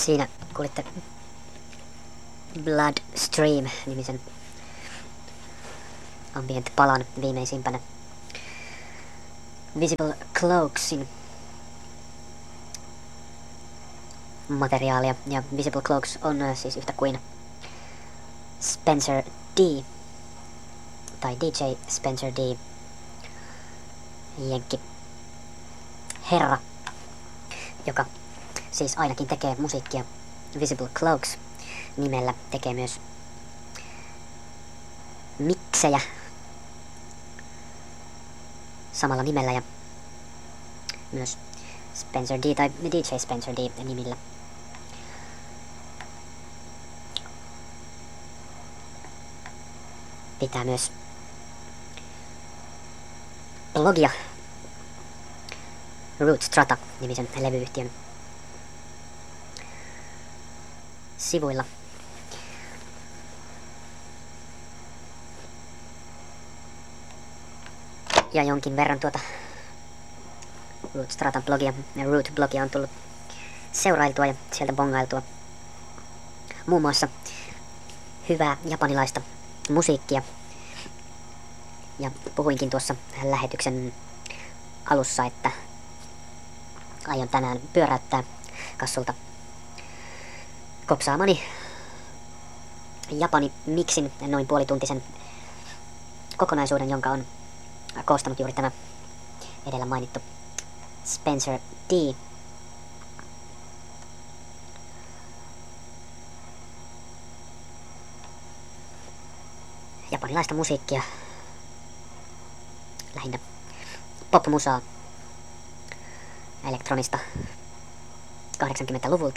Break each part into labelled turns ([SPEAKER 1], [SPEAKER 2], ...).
[SPEAKER 1] Siinä kuulitte Bloodstream-nimisen ambient-palan viimeisimpänä Visible Cloaksin materiaalia. Ja Visible Cloaks on siis yhtä kuin Spencer D. tai DJ Spencer D. Jenkki herra, joka siis ainakin tekee musiikkia Visible Cloaks nimellä, tekee myös miksejä samalla nimellä ja myös Spencer D tai DJ Spencer D nimillä. Pitää myös blogia Root Strata nimisen levyyhtiön sivuilla. Ja jonkin verran Root Stratan blogia ja Root-blogia on tullut seurailtua ja sieltä bongailtua muun muassa hyvää japanilaista musiikkia. Ja puhuinkin tuossa lähetyksen alussa, että aion tänään pyöräyttää kassulta kopsaamani Japani-miksin noin puolituntisen kokonaisuuden, jonka on koostanut juuri tämä edellä mainittu Spencer D. Japanilaista musiikkia, lähinnä popmusaa, elektronista 80-luvulta.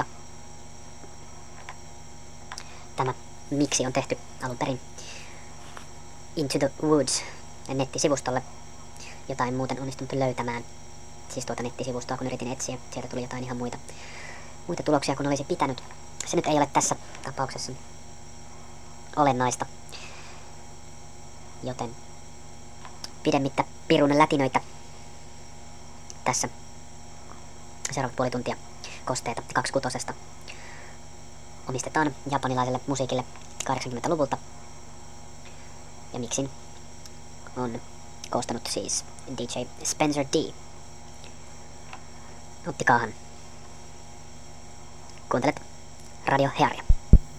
[SPEAKER 1] Tämä miksi on tehty alun perin Into the Woods nettisivustolle, jota en muuten onnistunut löytämään. Siis tuota nettisivustoa kun yritin etsiä, sieltä tuli jotain ihan muita tuloksia kuin olisi pitänyt. Se nyt ei ole tässä tapauksessa olennaista. Joten pidemmittä pirun lätinöitä tässä seuraavat puoli tuntia kosteita 2/6 omistetaan japanilaiselle musiikille 80-luvulta. Ja miksin on koostanut siis DJ Spencer D. Ottikaahan. Kuuntelet Radio Hearia.